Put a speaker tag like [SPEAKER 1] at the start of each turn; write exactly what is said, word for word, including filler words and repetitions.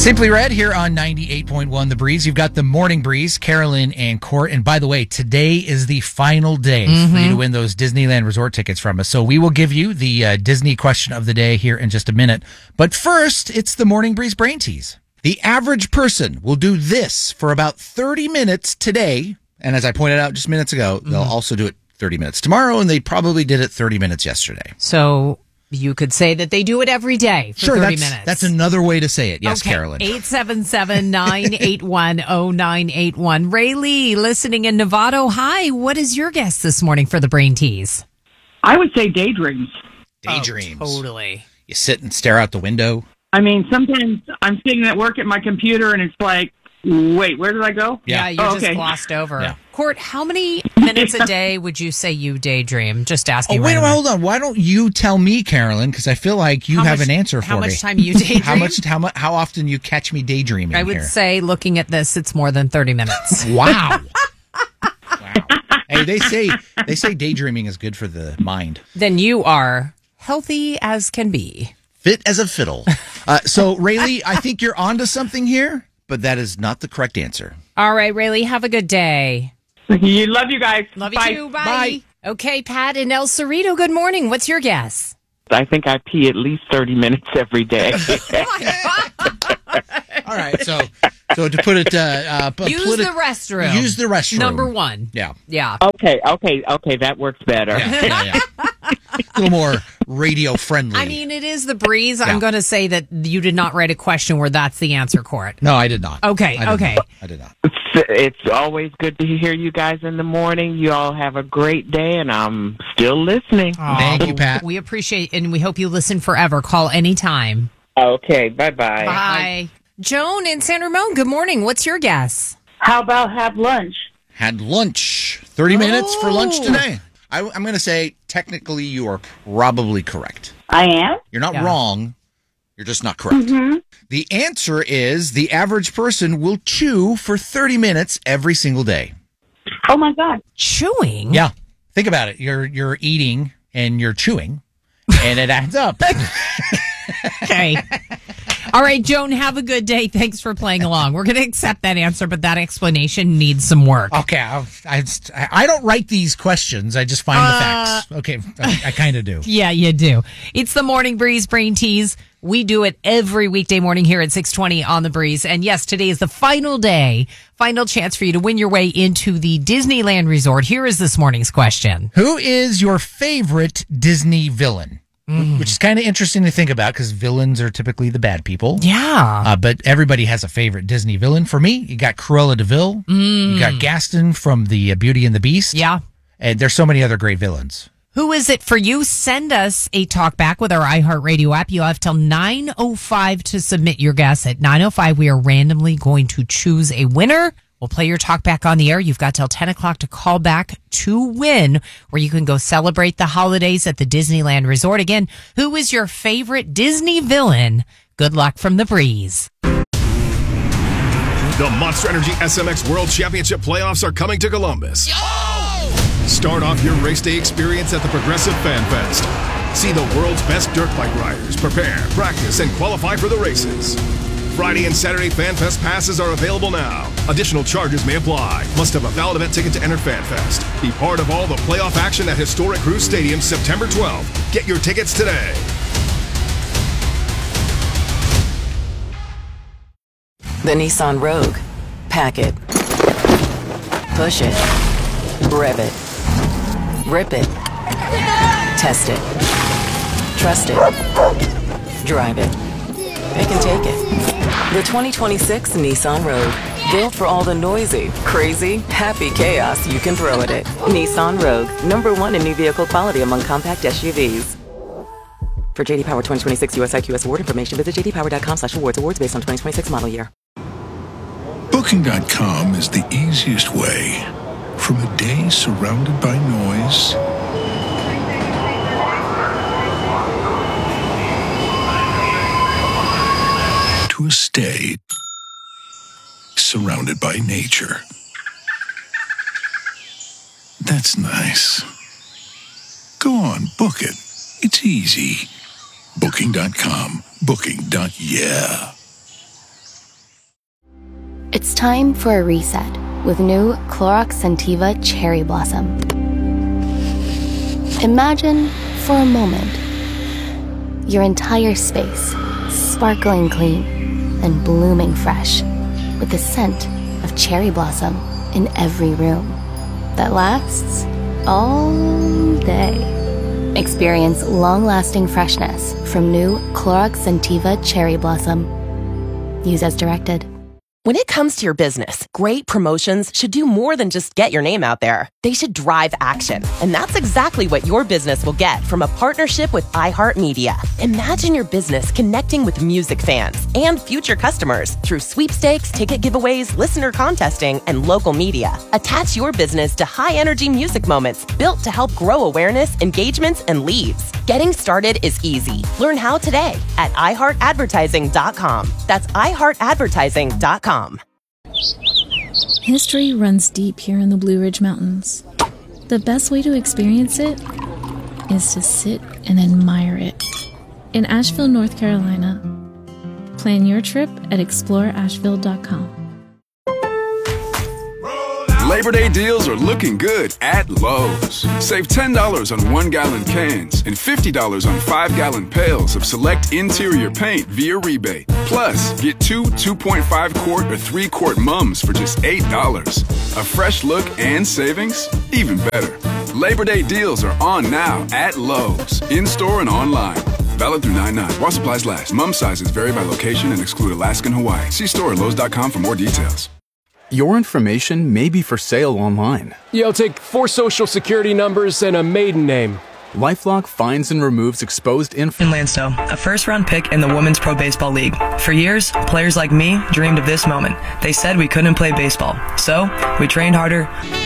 [SPEAKER 1] Simply Red here on ninety-eight point one The Breeze. You've got the Morning Breeze, Carolyn and Court. And by the way, today is the final day mm-hmm. for you to win those Disneyland Resort tickets from us. So we will give you the uh, Disney question of the day here in just a minute. But first, it's the Morning Breeze Brain Tease. The average person will do this for about thirty minutes today. And as I pointed out just minutes ago, mm-hmm. they'll also do it thirty minutes tomorrow. And they probably did it thirty minutes yesterday.
[SPEAKER 2] So you could say that they do it every day for
[SPEAKER 1] sure,
[SPEAKER 2] thirty
[SPEAKER 1] that's,
[SPEAKER 2] minutes.
[SPEAKER 1] That's another way to say it. Yes,
[SPEAKER 2] okay.
[SPEAKER 1] Carolyn.
[SPEAKER 2] eight seven seven, nine eight one, zero nine eight one. Ray Lee, listening in Novato. Hi, what is your guess this morning for the Brain Tease?
[SPEAKER 3] I would say daydreams.
[SPEAKER 1] Daydreams.
[SPEAKER 2] Oh, totally.
[SPEAKER 1] You sit and stare out the window.
[SPEAKER 3] I mean, sometimes I'm sitting at work at my computer and it's like, wait, where did I go?
[SPEAKER 2] Yeah, you
[SPEAKER 3] oh,
[SPEAKER 2] just
[SPEAKER 3] okay.
[SPEAKER 2] glossed over.
[SPEAKER 1] Yeah.
[SPEAKER 2] Court, how many minutes a day would you say you daydream? Just asking.
[SPEAKER 1] Oh, wait,
[SPEAKER 2] randomly.
[SPEAKER 1] hold on. Why don't you tell me, Carolyn? Because I feel like you
[SPEAKER 2] how
[SPEAKER 1] have
[SPEAKER 2] much,
[SPEAKER 1] an answer for
[SPEAKER 2] how
[SPEAKER 1] me.
[SPEAKER 2] How much time you daydream?
[SPEAKER 1] how much? How much? How often you catch me daydreaming?
[SPEAKER 2] I would
[SPEAKER 1] here?
[SPEAKER 2] say, looking at this, it's more than thirty minutes.
[SPEAKER 1] Wow. Wow. Hey, they say they say daydreaming is good for the mind.
[SPEAKER 2] Then you are healthy as can be.
[SPEAKER 1] Fit as a fiddle. Uh, so, Rayleigh, I think you're onto something here, but that is not the correct answer.
[SPEAKER 2] All right, Rayleigh, have a good day.
[SPEAKER 3] You love you guys.
[SPEAKER 2] Love
[SPEAKER 3] Bye.
[SPEAKER 2] you too. Bye.
[SPEAKER 1] Bye.
[SPEAKER 2] Okay, Pat in El Cerrito, good morning. What's your guess?
[SPEAKER 4] I think I pee at least thirty minutes every day.
[SPEAKER 1] All right, so so to put it, uh, uh,
[SPEAKER 2] use
[SPEAKER 1] put
[SPEAKER 2] the
[SPEAKER 1] it,
[SPEAKER 2] restroom.
[SPEAKER 1] Use the restroom.
[SPEAKER 2] Number one.
[SPEAKER 1] Yeah,
[SPEAKER 2] yeah.
[SPEAKER 4] Okay, okay, okay. That works better.
[SPEAKER 1] yeah, yeah, yeah. A little more radio friendly.
[SPEAKER 2] I mean, it is the breeze.
[SPEAKER 1] Yeah.
[SPEAKER 2] I'm going to say that you did not write a question where that's the answer, Court.
[SPEAKER 1] No, I did not.
[SPEAKER 2] Okay,
[SPEAKER 1] I did
[SPEAKER 2] okay.
[SPEAKER 1] Not. I did not.
[SPEAKER 4] It's, it's always good to hear you guys in the morning. You all have a great day, and I'm still listening.
[SPEAKER 2] Aw,
[SPEAKER 1] Thank you, Pat.
[SPEAKER 2] We appreciate and we hope you listen forever. Call anytime.
[SPEAKER 4] Okay, bye-bye.
[SPEAKER 2] Bye. Joan in San Ramon, good morning. What's your guess?
[SPEAKER 3] How about have lunch?
[SPEAKER 1] Had lunch. thirty minutes for lunch
[SPEAKER 2] Oh.
[SPEAKER 1] today. I, I'm going to say technically you are probably correct.
[SPEAKER 3] I am?
[SPEAKER 1] You're not
[SPEAKER 2] Yeah.
[SPEAKER 1] wrong. You're just not correct.
[SPEAKER 3] Mm-hmm.
[SPEAKER 1] The answer is the average person will chew for thirty minutes every single day.
[SPEAKER 3] Oh, my God.
[SPEAKER 2] Chewing?
[SPEAKER 1] Yeah. Think about it. You're you're eating and you're chewing, and it adds up.
[SPEAKER 2] Okay. All right, Joan, have a good day. Thanks for playing along. We're going to accept that answer, but that explanation needs some work.
[SPEAKER 1] Okay. I, I, I don't write these questions. I just find
[SPEAKER 2] Uh,
[SPEAKER 1] the facts. Okay. I, I kind of do.
[SPEAKER 2] Yeah, you do. It's the Morning Breeze Brain Tease. We do it every weekday morning here at six twenty on The Breeze. And yes, today is the final day, final chance for you to win your way into the Disneyland Resort. Here is this morning's question.
[SPEAKER 1] Who is your favorite Disney villain? Mm. Which is kind of interesting to think about because villains are typically the bad people.
[SPEAKER 2] Yeah.
[SPEAKER 1] Uh, but everybody has a favorite Disney villain. For me, you got Cruella de Vil.
[SPEAKER 2] Mm.
[SPEAKER 1] You got Gaston from the uh, Beauty and the Beast.
[SPEAKER 2] Yeah.
[SPEAKER 1] And there's so many other great villains.
[SPEAKER 2] Who is it for you? Send us a talk back with our iHeartRadio app. You'll have till nine oh five to submit your guess. At nine oh five, we are randomly going to choose a winner. We'll play your talk back on the air. You've got till ten o'clock to call back to win, where you can go celebrate the holidays at the Disneyland Resort. Again, who is your favorite Disney villain? Good luck from The Breeze.
[SPEAKER 5] The Monster Energy S M X World Championship playoffs are coming to Columbus. Yo! Start off your race day experience at the Progressive Fan Fest. See the world's best dirt bike riders prepare, practice, and qualify for the races. Friday and Saturday Fan Fest passes are available now. Additional charges may apply. Must have a valid event ticket to enter Fan Fest. Be part of all the playoff action at historic Cruise Stadium September twelfth. Get your tickets today.
[SPEAKER 6] The Nissan Rogue. Pack it. Push it. Rev it. Rip it. Test it. Trust it. Drive it. It can take it. The twenty twenty-six Nissan Rogue. Built for all the noisy, crazy, happy chaos you can throw at it. Nissan Rogue. Number one in new vehicle quality among compact S U Vs. For J D Power twenty twenty-six U S I Q S award information, visit j d power dot com slash awards. Awards based on twenty twenty-six model year.
[SPEAKER 7] Booking dot com is the easiest way. From a day surrounded by noise to a stay surrounded by nature. That's nice. Go on, book it. It's easy. Booking dot com. Booking. Yeah.
[SPEAKER 8] It's time for a reset with new Clorox Scentiva Cherry Blossom. Imagine, for a moment, your entire space sparkling clean and blooming fresh with the scent of cherry blossom in every room that lasts all day. Experience long-lasting freshness from new Clorox Scentiva Cherry Blossom. Use as directed.
[SPEAKER 9] When it comes to your business, great promotions should do more than just get your name out there. They should drive action. And that's exactly what your business will get from a partnership with iHeartMedia. Imagine your business connecting with music fans and future customers through sweepstakes, ticket giveaways, listener contesting, and local media. Attach your business to high-energy music moments built to help grow awareness, engagements, and leads. Getting started is easy. Learn how today at i heart advertising dot com. That's i heart advertising dot com.
[SPEAKER 10] History runs deep here in the Blue Ridge Mountains. The best way to experience it is to sit and admire it. In Asheville, North Carolina. Plan your trip at explore asheville dot com.
[SPEAKER 11] Labor Day deals are looking good at Lowe's. Save ten dollars on one-gallon cans and fifty dollars on five-gallon pails of select interior paint via rebate. Plus, get two two point five quart or three quart mums for just eight dollars. A fresh look and savings? Even better. Labor Day deals are on now at Lowe's, in-store and online. Valid through nine nine. While supplies last. Mum sizes vary by location and exclude Alaska and Hawaii. See store at lowes dot com for more details.
[SPEAKER 12] Your information may be for sale online.
[SPEAKER 13] You'll take four social security numbers and a maiden name.
[SPEAKER 12] LifeLock finds and removes exposed info.
[SPEAKER 14] In Lansdale, a first-round pick in the Women's Pro Baseball League. For years, players like me dreamed of this moment. They said we couldn't play baseball, so we trained harder